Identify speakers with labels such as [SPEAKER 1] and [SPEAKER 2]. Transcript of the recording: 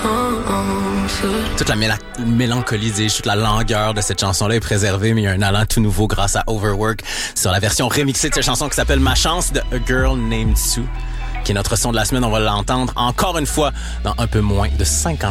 [SPEAKER 1] Toute la mélancolie, toute la langueur de cette chanson-là est préservée, mais il y a un allant tout nouveau grâce à Overwork sur la version remixée de cette chanson qui s'appelle Ma Chance de A Girl Named Sue, qui est notre son de la semaine. On va l'entendre encore une fois dans un peu moins de 50